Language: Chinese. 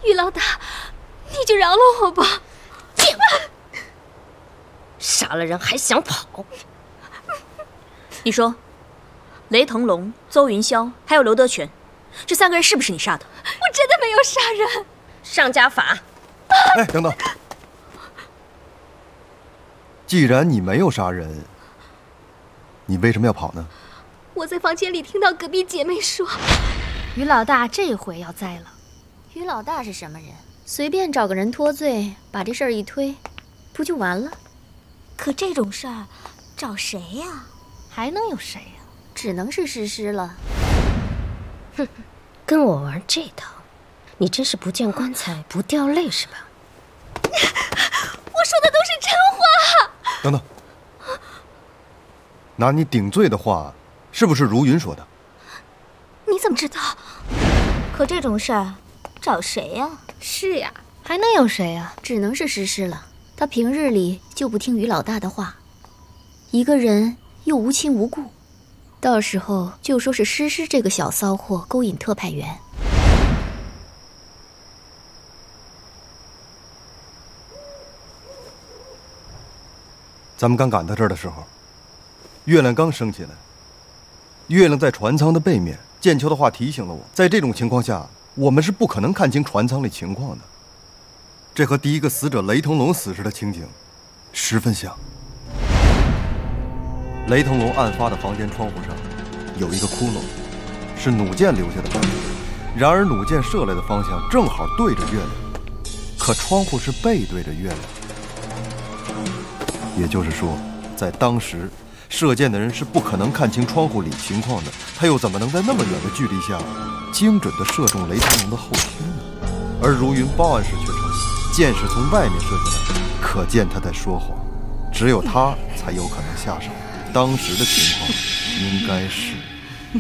于老大，你就饶了我吧！ 杀了人还想跑？ 你说，雷腾龙、邹云霄还有刘德全，这3个人是不是你杀的？ 我真的没有杀人。 上家法！ 哎，等等，既然你没有杀人，你为什么要跑呢？ 我在房间里听到隔壁姐妹说， 于老大这回要栽了。 于老大是什么人？随便找个人脱罪，把这事儿一推，不就完了？ 可这种事儿，找谁呀？ 还能有谁呀？ 只能是诗诗了。 哼，跟我玩这套，你真是不见棺材不掉泪是吧？ 我说的都是真话。 等等，拿你顶罪的话，是不是如云说的？ 你怎么知道？ 可这种事儿，找谁呀？ 是呀， 还能有谁呀？ 只能是诗诗了。她平日里就不听于老大的话，一个人又无亲无故，到时候就说是诗诗这个小骚货勾引特派员。 咱们刚赶到这儿的时候，月亮刚升起来。月亮在船舱的背面，剑秋的话提醒了我，在这种情况下，我们是不可能看清船舱里情况的。这和第一个死者雷腾龙死时的情景十分像。雷腾龙案发的房间窗户上有一个窟窿，是弩箭留下的痕迹。然而弩箭射来的方向正好对着月亮，可窗户是背对着月亮。也就是说，在当时，射箭的人是不可能看清窗户里情况的，他又怎么能在那么远的距离下，精准地射中雷腾龙的后心呢？而如云报案时却称，箭是从外面射进来的，可见他在说谎，只有他才有可能下手。当时的情况应该是。